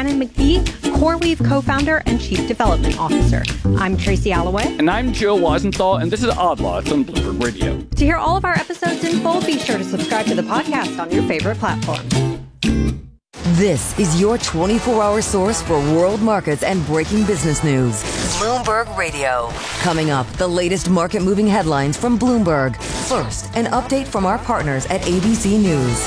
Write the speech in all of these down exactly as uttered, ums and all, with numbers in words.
Shannon McGee, CoreWeave co-founder and chief development officer. I'm Tracy Alloway. And I'm Joe Weisenthal, and this is Odd Lots on Bloomberg Radio. To hear all of our episodes in full, be sure to subscribe to the podcast on your favorite platform. This is your twenty-four hour source for world markets and breaking business news. Bloomberg Radio. Coming up, the latest market-moving headlines from Bloomberg. First, an update from our partners at A B C News.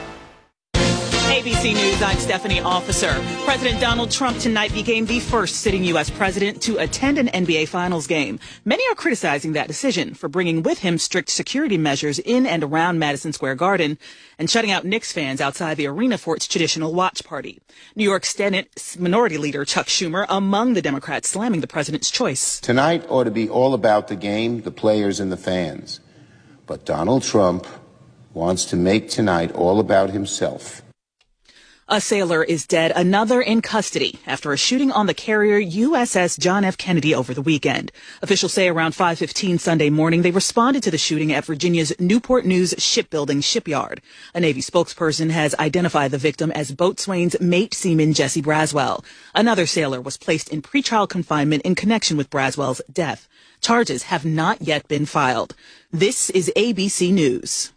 A B C News, I'm Stephanie Officer. President Donald Trump tonight became the first sitting U S president to attend an N B A Finals game. Many are criticizing that decision for bringing with him strict security measures in and around Madison Square Garden and shutting out Knicks fans outside the arena for its traditional watch party. New York Senate Minority Leader Chuck Schumer among the Democrats slamming the president's choice. Tonight ought to be all about the game, the players, and the fans. But Donald Trump wants to make tonight all about himself. A sailor is dead, another in custody after a shooting on the carrier U S S John F. Kennedy over the weekend. Officials say around five fifteen Sunday morning, they responded to the shooting at Virginia's Newport News Shipbuilding Shipyard. A Navy spokesperson has identified the victim as boatswain's mate seaman Jesse Braswell. Another sailor was placed in pretrial confinement in connection with Braswell's death. Charges have not yet been filed. This is A B C News.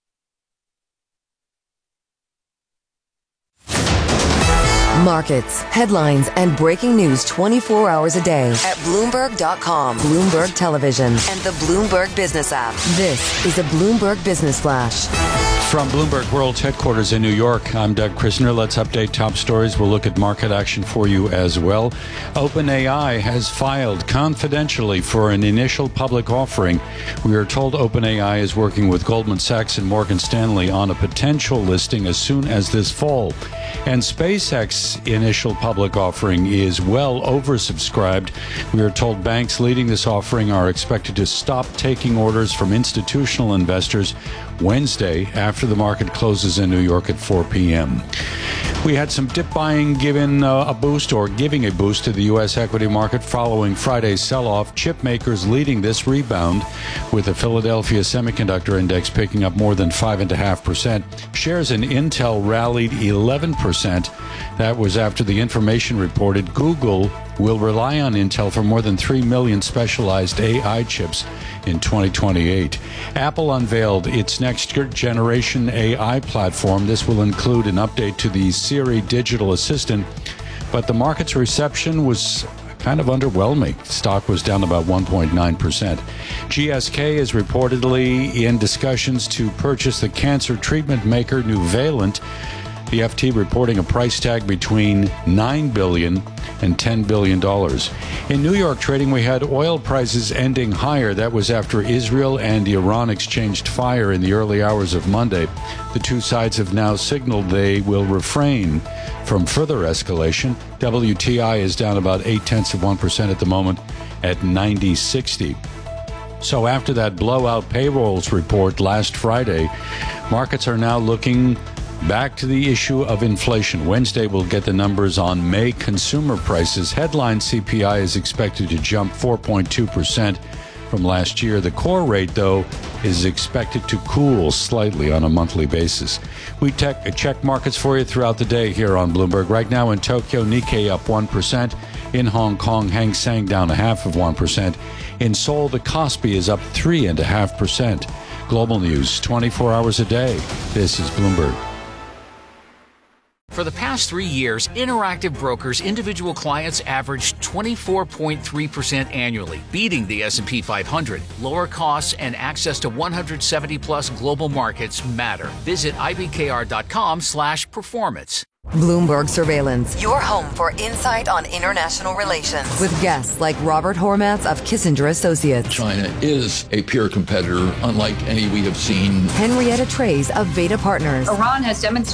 Markets, headlines, and breaking news twenty-four hours a day at Bloomberg dot com, Bloomberg Television, and the Bloomberg Business app. This is a Bloomberg Business Flash. From Bloomberg World's headquarters in New York, I'm Doug Krisner. Let's update top stories. We'll look at market action for you as well. OpenAI has filed confidentially for an initial public offering. We are told OpenAI is working with Goldman Sachs and Morgan Stanley on a potential listing as soon as this fall. And SpaceX's initial public offering is well oversubscribed. We are told banks leading this offering are expected to stop taking orders from institutional investors Wednesday after the market closes in New York at four p.m. We had some dip buying given uh, a boost or giving a boost to the U S equity market following Friday's sell-off. Chip makers leading this rebound with the Philadelphia Semiconductor Index picking up more than five point five percent. Shares in Intel rallied eleven percent. That was after the information reported Google will rely on Intel for more than three million specialized A I chips in twenty twenty-eight. Apple unveiled its next generation A I platform. This will include an update to the Siri digital assistant, but the market's reception was kind of underwhelming. Stock was down about one point nine percent. G S K is reportedly in discussions to purchase the cancer treatment maker Nuvalent. The F T reporting a price tag between nine billion dollars and ten billion dollars. In New York trading, we had oil prices ending higher. That was after Israel and Iran exchanged fire in the early hours of Monday. The two sides have now signaled they will refrain from further escalation. W T I is down about eight tenths of one percent at the moment at ninety sixty. So after that blowout payrolls report last Friday, markets are now looking back to the issue of inflation. Wednesday, we'll get the numbers on May consumer prices. Headline C P I is expected to jump four point two percent from last year. The core rate, though, is expected to cool slightly on a monthly basis. We tech, check markets for you throughout the day here on Bloomberg. Right now in Tokyo, Nikkei up one percent. In Hong Kong, Hang Seng down a half of one percent. In Seoul, the Kospi is up three point five percent. Global news twenty-four hours a day. This is Bloomberg. For the past three years, Interactive Brokers individual clients averaged twenty-four point three percent annually, beating the S and P five hundred. Lower costs and access to one hundred seventy plus global markets matter. Visit I B K R dot com slash performance. Bloomberg Surveillance, your home for insight on international relations. With guests like Robert Hormats of Kissinger Associates. China is a peer competitor, unlike any we have seen. Henrietta Trays of Veda Partners. Iran has demonstrated